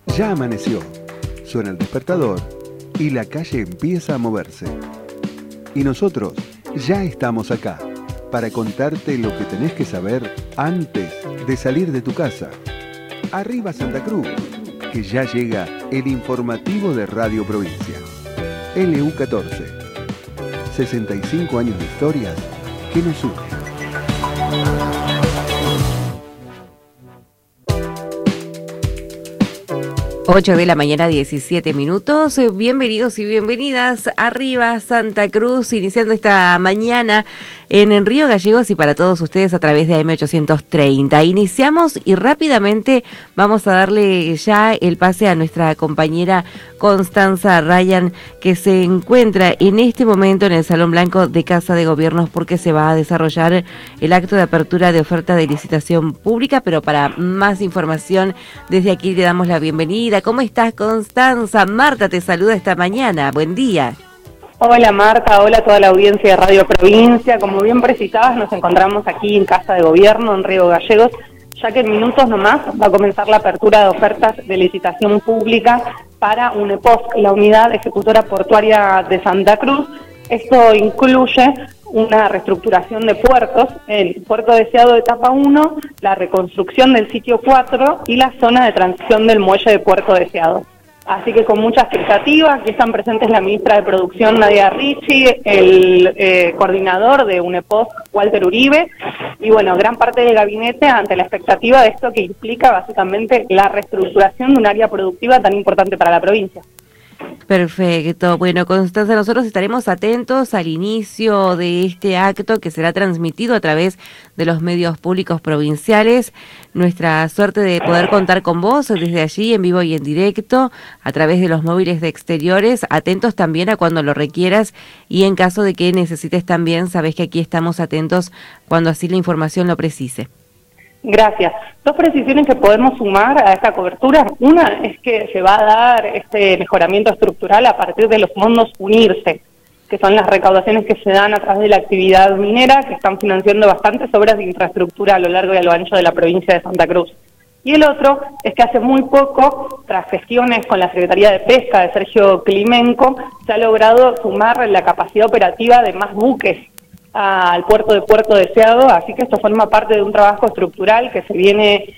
Ya amaneció, suena el despertador y la calle empieza a moverse. Y nosotros ya estamos acá para contarte lo que tenés que saber antes de salir de tu casa. Arriba Santa Cruz, que ya llega el informativo de Radio Provincia. LU14, 65 años de historias que nos unen. 8 de la mañana, 17 minutos. Bienvenidos y bienvenidas. Arriba Santa Cruz, iniciando esta mañana en Río Gallegos y para todos ustedes a través de AM830. Iniciamos y rápidamente vamos a darle ya el pase a nuestra compañera Constanza Ryan, que se encuentra en este momento en el Salón Blanco de Casa de Gobiernos porque se va a desarrollar el acto de apertura de oferta de licitación pública, pero para más información desde aquí le damos la bienvenida. ¿Cómo estás, Constanza? Marta te saluda esta mañana. Buen día. Hola Marta, hola a toda la audiencia de Radio Provincia. Como bien precisabas, nos encontramos aquí en Casa de Gobierno, en Río Gallegos, ya que en minutos nomás va a comenzar la apertura de ofertas de licitación pública para UNEPOSC, la Unidad Ejecutora Portuaria de Santa Cruz. Esto incluye una reestructuración de puertos, el puerto deseado de etapa 1, la reconstrucción del sitio 4 y la zona de transición del muelle de puerto deseado. Así que con mucha expectativa, aquí están presentes la ministra de Producción, Nadia Ricci, el coordinador de UNEPOSC, Walter Uribe, y bueno, gran parte del gabinete ante la expectativa de esto que implica básicamente la reestructuración de un área productiva tan importante para la provincia. Perfecto. Bueno, Constanza, nosotros estaremos atentos al inicio de este acto que será transmitido a través de los medios públicos provinciales. Nuestra suerte de poder contar con vos desde allí en vivo y en directo a través de los móviles de Exteriores. Atentos también a cuando lo requieras y en caso de que necesites también, sabés que aquí estamos atentos cuando así la información lo precise. Gracias. Dos precisiones que podemos sumar a esta cobertura. Una es que se va a dar este mejoramiento estructural a partir de los fondos Unirse, que son las recaudaciones que se dan a través de la actividad minera, que están financiando bastantes obras de infraestructura a lo largo y a lo ancho de la provincia de Santa Cruz. Y el otro es que hace muy poco, tras gestiones con la Secretaría de Pesca de Sergio Climenco, se ha logrado sumar la capacidad operativa de más buques al puerto de Puerto Deseado, así que esto forma parte de un trabajo estructural que se viene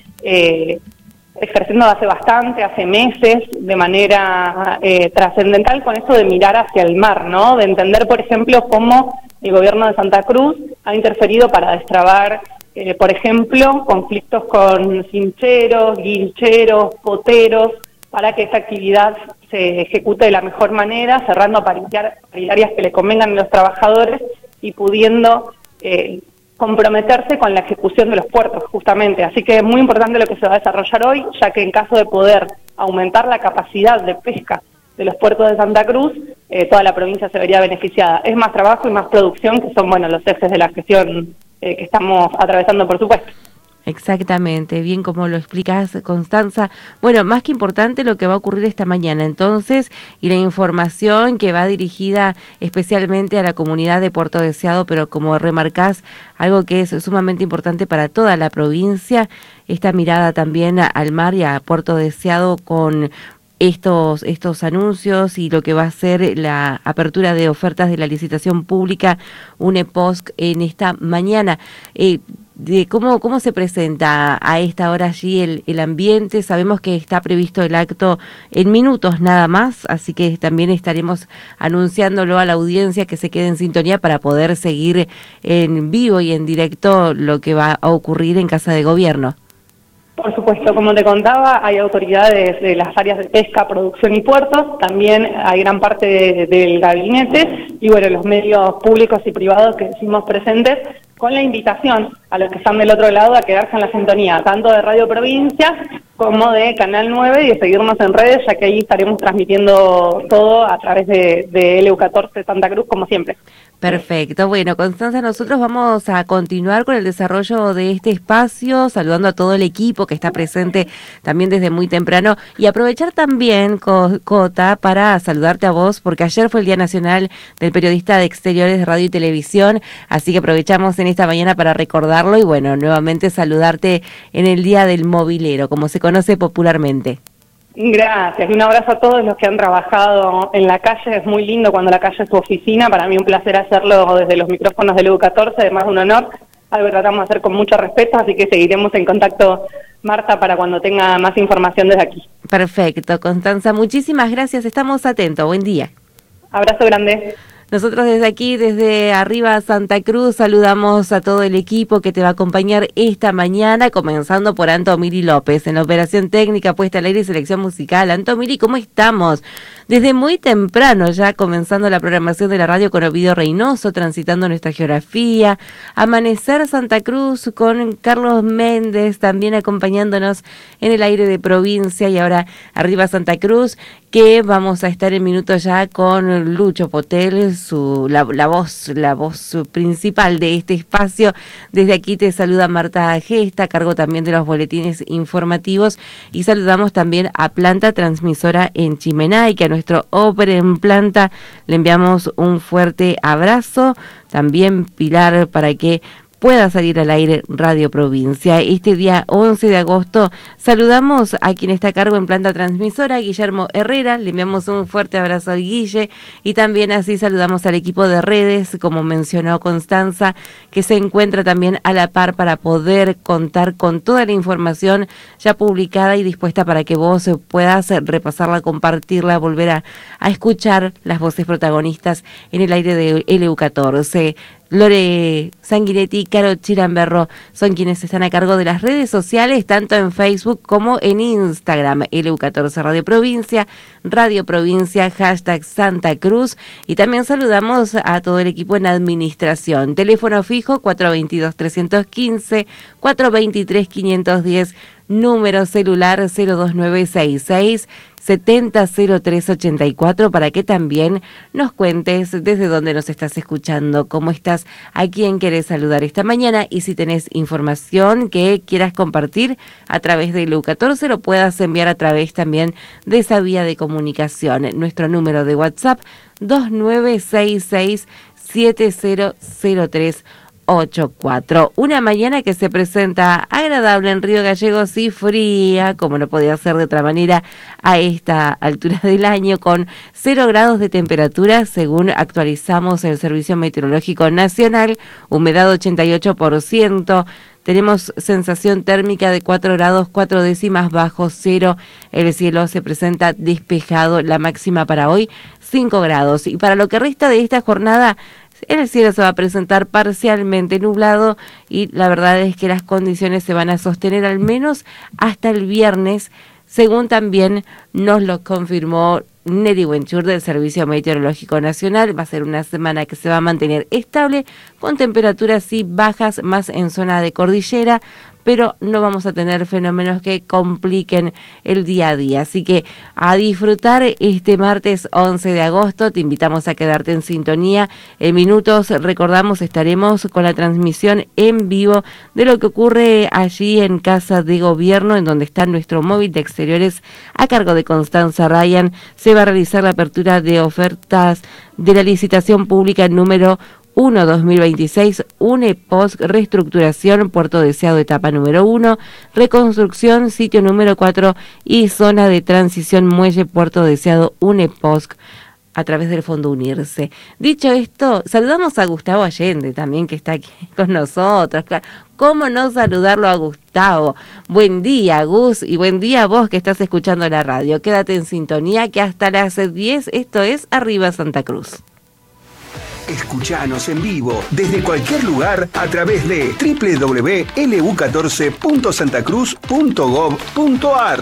ejerciendo hace bastante, hace meses, de manera trascendental con esto de mirar hacia el mar, ¿no? De entender, por ejemplo, cómo el gobierno de Santa Cruz ha interferido para destrabar, por ejemplo, conflictos con cincheros, guincheros, poteros, para que esta actividad se ejecute de la mejor manera, cerrando paritarias que le convengan a los trabajadores y pudiendo comprometerse con la ejecución de los puertos, justamente. Así que es muy importante lo que se va a desarrollar hoy, ya que en caso de poder aumentar la capacidad de pesca de los puertos de Santa Cruz, toda la provincia se vería beneficiada. Es más trabajo y más producción, que son los ejes de la gestión que estamos atravesando, por supuesto. Exactamente, bien como lo explicas, Constanza. Bueno, más que importante lo que va a ocurrir esta mañana entonces y la información que va dirigida especialmente a la comunidad de Puerto Deseado, pero como remarcás, algo que es sumamente importante para toda la provincia, esta mirada también al mar y a Puerto Deseado con estos anuncios y lo que va a ser la apertura de ofertas de la licitación pública UNEPOSC en esta mañana. De cómo se presenta a esta hora allí el ambiente. Sabemos que está previsto el acto en minutos nada más, así que también estaremos anunciándolo a la audiencia que se quede en sintonía para poder seguir en vivo y en directo lo que va a ocurrir en Casa de Gobierno. Por supuesto, como te contaba, hay autoridades de las áreas de pesca, producción y puertos, también hay gran parte del gabinete y bueno, los medios públicos y privados que decimos presentes, con la invitación a los que están del otro lado a quedarse en la sintonía, tanto de Radio Provincia como de Canal 9 y de seguirnos en redes, ya que ahí estaremos transmitiendo todo a través de LU14 Santa Cruz, como siempre. Perfecto. Bueno, Constanza, nosotros vamos a continuar con el desarrollo de este espacio, saludando a todo el equipo que está presente también desde muy temprano y aprovechar también, Cota, para saludarte a vos, porque ayer fue el Día Nacional del Periodista de Exteriores de Radio y Televisión, así que aprovechamos en esta mañana para recordarlo y bueno, nuevamente saludarte en el Día del Movilero, como se conoce popularmente. Gracias, y un abrazo a todos los que han trabajado en la calle. Es muy lindo cuando la calle es tu oficina. Para mí un placer hacerlo desde los micrófonos del EU14, además de un honor, algo que tratamos de hacer con mucho respeto, así que seguiremos en contacto, Marta, para cuando tenga más información desde aquí. Perfecto, Constanza, muchísimas gracias, estamos atentos, buen día. Abrazo grande. Nosotros desde aquí, desde arriba Santa Cruz, saludamos a todo el equipo que te va a acompañar esta mañana, comenzando por Antomiri López, en la operación técnica, puesta al aire y selección musical. Antomiri, ¿cómo estamos? Desde muy temprano ya comenzando la programación de la radio con Ovidio Reynoso, transitando nuestra geografía, Amanecer Santa Cruz con Carlos Méndez, también acompañándonos en el aire de provincia, y ahora arriba Santa Cruz, que vamos a estar en minutos ya con Lucho Potel, la voz principal de este espacio. Desde aquí te saluda Marta Gesta, a cargo también de los boletines informativos, y saludamos también a Planta Transmisora en Chimenay, que a nuestro Open Planta le enviamos un fuerte abrazo. También Pilar, para que pueda salir al aire Radio Provincia. Este día 11 de agosto saludamos a quien está a cargo en Planta Transmisora, Guillermo Herrera, le enviamos un fuerte abrazo al Guille, y también así saludamos al equipo de redes, como mencionó Constanza, que se encuentra también a la par para poder contar con toda la información ya publicada y dispuesta para que vos puedas repasarla, compartirla, volver a escuchar las voces protagonistas en el aire de LU14. Lore Sanguinetti y Caro Chiramberro son quienes están a cargo de las redes sociales, tanto en Facebook como en Instagram. LU14 Radio Provincia, hashtag Santa Cruz, y también saludamos a todo el equipo en administración. Teléfono fijo 422-315, 423-510, número celular 02966 700384, para que también nos cuentes desde dónde nos estás escuchando, cómo estás, a quién querés saludar esta mañana, y si tenés información que quieras compartir a través de LU14, lo puedas enviar a través también de esa vía de comunicación. Nuestro número de WhatsApp 2966 700384. Una mañana que se presenta agradable en Río Gallegos y fría, como no podía ser de otra manera a esta altura del año, con 0 grados de temperatura según actualizamos el Servicio Meteorológico Nacional, humedad 88%, tenemos sensación térmica de 4 grados 4 décimas bajo cero, el cielo se presenta despejado, la máxima para hoy 5 grados, y para lo que resta de esta jornada, el cielo se va a presentar parcialmente nublado, y la verdad es que las condiciones se van a sostener al menos hasta el viernes, según también nos lo confirmó Neri Wenchur del Servicio Meteorológico Nacional. Va a ser una semana que se va a mantener estable, con temperaturas sí bajas más en zona de cordillera, pero no vamos a tener fenómenos que compliquen el día a día. Así que a disfrutar este martes 11 de agosto, te invitamos a quedarte en sintonía. En minutos, recordamos, estaremos con la transmisión en vivo de lo que ocurre allí en Casa de Gobierno, en donde está nuestro móvil de exteriores a cargo de Constanza Ryan. Se va a realizar la apertura de ofertas de la licitación pública número 1-2026, UNEPOSC, reestructuración, Puerto Deseado, etapa número 1, reconstrucción, sitio número 4 y zona de transición, muelle Puerto Deseado, UNEPOSC, a través del Fondo Unirse. Dicho esto, saludamos a Gustavo Allende también, que está aquí con nosotros. Claro, ¿cómo no saludarlo a Gustavo? Buen día, Gus, y buen día a vos que estás escuchando la radio. Quédate en sintonía, que hasta las 10, esto es Arriba Santa Cruz. Escuchanos en vivo desde cualquier lugar a través de www.lu14.santacruz.gov.ar.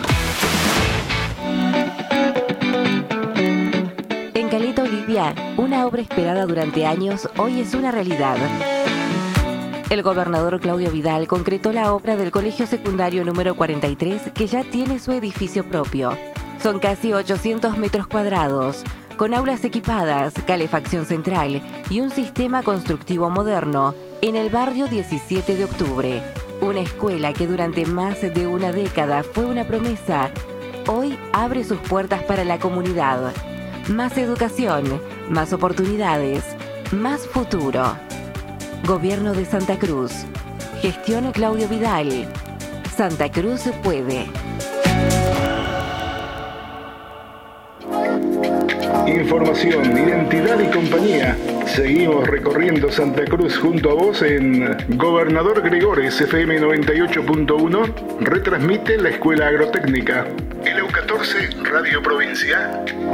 En Caleta Olivia, una obra esperada durante años, hoy es una realidad. El gobernador Claudio Vidal concretó la obra del Colegio Secundario número 43, que ya tiene su edificio propio. Son casi 800 metros cuadrados, con aulas equipadas, calefacción central y un sistema constructivo moderno, en el barrio 17 de Octubre. Una escuela que durante más de una década fue una promesa, hoy abre sus puertas para la comunidad. Más educación, más oportunidades, más futuro. Gobierno de Santa Cruz. Gestión Claudio Vidal. Santa Cruz puede. información, identidad y compañía. Seguimos recorriendo Santa Cruz junto a vos en Gobernador Gregores FM 98.1. Retransmite la Escuela Agrotécnica. El EU14 Radio Provincia.